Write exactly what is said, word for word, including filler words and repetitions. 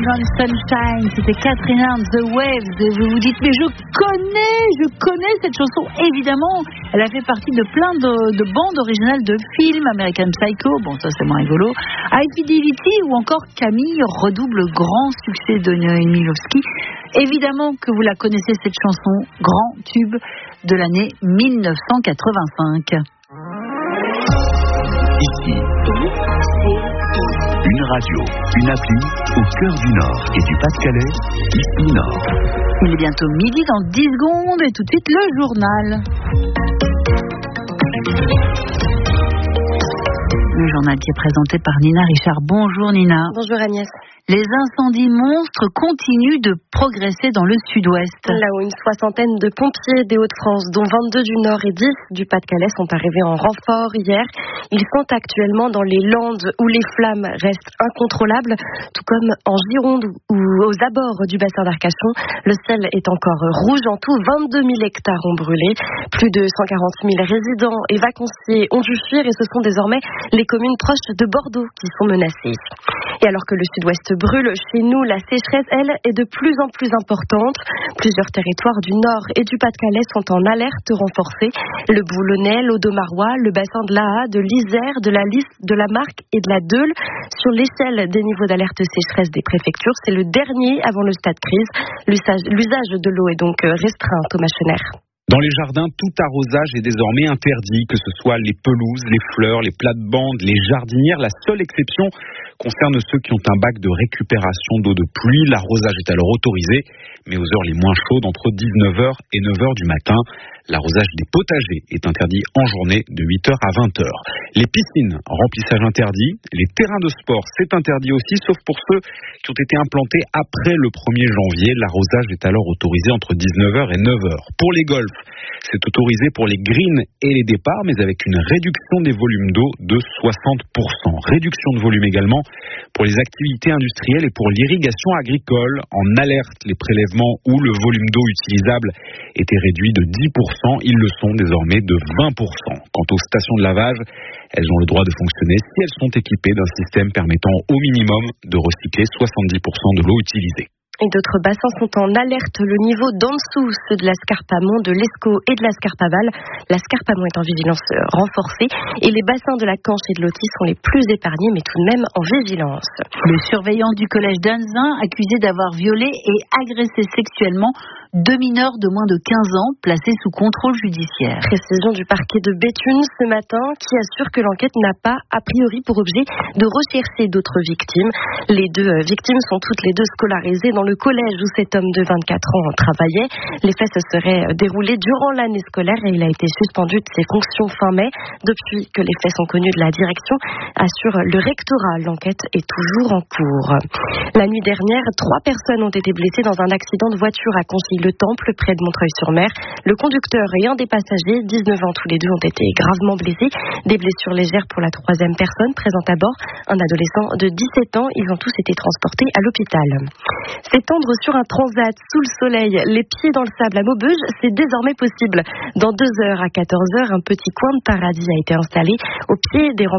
on Sunshine, c'était Katrina and the Waves. Et vous vous dites, mais je connais, je connais cette chanson. Évidemment, elle a fait partie de plein de, de bandes originales de films. American Psycho, bon ça c'est moins rigolo. High Fidelity ou encore Camille redouble le grand succès de Noémie Lvovsky. Évidemment que vous la connaissez cette chanson, grand tube de l'année mille neuf cent quatre-vingt-cinq. Ici, une radio, une appli au cœur du Nord et du Pas-de-Calais, ici Nord. Il est bientôt midi dans dix secondes et tout de suite le journal. Le journal qui est présenté par Nina Richard. Bonjour Nina. Bonjour Agnès. Les incendies monstres continuent de progresser dans le sud-ouest. Là où une soixantaine de pompiers des Hauts-de-France, dont vingt-deux du Nord et dix du Pas-de-Calais, sont arrivés en renfort hier. Ils sont actuellement dans les Landes où les flammes restent incontrôlables, tout comme en Gironde ou aux abords du bassin d'Arcachon. Le ciel est encore rouge. En tout, vingt-deux mille hectares ont brûlé. Plus de cent quarante mille résidents et vacanciers ont dû fuir et ce sont désormais les communes proches de Bordeaux qui sont menacées. Et alors que le sud-ouest brûle, chez nous, la sécheresse, elle, est de plus en plus importante. Plusieurs territoires du Nord et du Pas-de-Calais sont en alerte renforcée. Le Boulonnais, l'Audomarois, le bassin de l'A A, de l'Isère, de la Lys, de la Marque et de la Deule. Sur l'échelle des niveaux d'alerte sécheresse des préfectures, c'est le dernier avant le stade crise. L'usage, l'usage de l'eau est donc restreint, Thomas Schener. Dans les jardins, tout arrosage est désormais interdit, que ce soit les pelouses, les fleurs, les plates-bandes, les jardinières. La seule exception concerne ceux qui ont un bac de récupération d'eau de pluie. L'arrosage est alors autorisé, mais aux heures les moins chaudes, entre dix-neuf heures et neuf heures du matin. L'arrosage des potagers est interdit en journée de huit heures à vingt heures. Les piscines, remplissage interdit. Les terrains de sport, c'est interdit aussi, sauf pour ceux qui ont été implantés après le premier janvier. L'arrosage est alors autorisé entre dix-neuf heures et neuf heures. Pour les golfs, c'est autorisé pour les greens et les départs, mais avec une réduction des volumes d'eau de soixante pour cent. Réduction de volume également pour les activités industrielles et pour l'irrigation agricole. En alerte, les prélèvements où le volume d'eau utilisable était réduit de dix pour cent. Ils le sont désormais de vingt pour cent. Quant aux stations de lavage, elles ont le droit de fonctionner si elles sont équipées d'un système permettant au minimum de recycler soixante-dix pour cent de l'eau utilisée. Et d'autres bassins sont en alerte. Le niveau d'en dessous, ceux de la Scarpe-Amont, de l'Escaut et de la Scarpe-Aval. La Scarpe-Amont est en vigilance renforcée et les bassins de la Canche et de l'Authie sont les plus épargnés, mais tout de même en vigilance. Le surveillant du collège d'Anzin, accusé d'avoir violé et agressé sexuellement deux mineurs de moins de quinze ans placés sous contrôle judiciaire. Précision du parquet de Béthune ce matin qui assure que l'enquête n'a pas a priori pour objet de rechercher d'autres victimes. Les deux victimes sont toutes les deux scolarisées dans le collège où cet homme de vingt-quatre ans travaillait. Les faits se seraient déroulés durant l'année scolaire et il a été suspendu de ses fonctions fin mai. Depuis que les faits sont connus de la direction, assure le rectorat. L'enquête est toujours en cours. La nuit dernière, trois personnes ont été blessées dans un accident de voiture à Conchy-le-Temple, près de Montreuil-sur-Mer. Le conducteur et un des passagers, dix-neuf ans tous les deux, ont été gravement blessés. Des blessures légères pour la troisième personne présente à bord, un adolescent de dix-sept ans. Ils ont tous été transportés à l'hôpital. S'étendre sur un transat sous le soleil, les pieds dans le sable à Maubeuge, c'est désormais possible. Dans deux heures à quatorze heures, un petit coin de paradis a été installé au pied des remparts